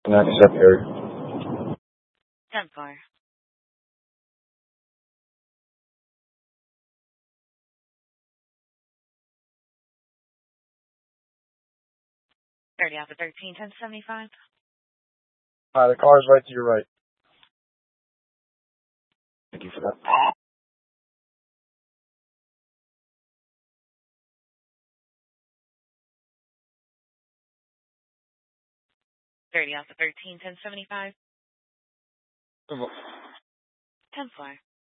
Not accept her. 10-4. Off at 13, 1075. Hi, the car's right to your right. Thank you for that. 30 off at 13, 1075. 10-4.